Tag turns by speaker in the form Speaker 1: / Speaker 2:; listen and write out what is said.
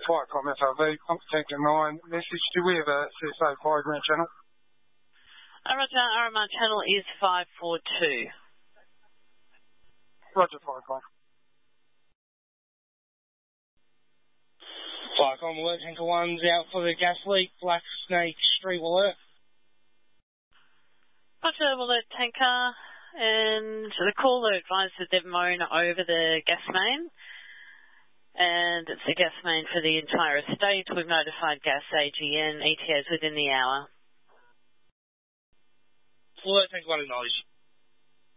Speaker 1: Firecom FRV, Tanker 9, message, do we have a CSA fire ground channel?
Speaker 2: Roger, RMR channel is 542.
Speaker 1: Roger, Firecom.
Speaker 3: Firecom alert, Tanker 1's out for the gas leak, Black Snake Street alert.
Speaker 2: Roger, alert Tanker, and the caller advised that they've mown over the gas main, and it's the gas main for the entire estate. We've notified Gas AGN, ETAs within the hour.
Speaker 3: Alert, Tanker 1 acknowledged.